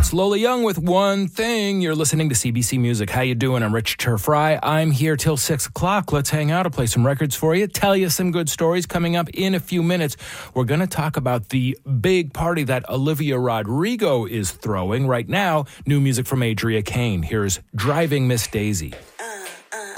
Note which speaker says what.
Speaker 1: That's Lola Young with One Thing. You're listening to CBC Music. How you doing? I'm Rich Turfry. I'm here till 6 o'clock. Let's hang out. I'll play some records for you, tell you some good stories. Coming up in a few minutes, we're going to talk about the big party that Olivia Rodrigo is throwing right now. New music from Adria Kane. Here's Driving Miss Daisy.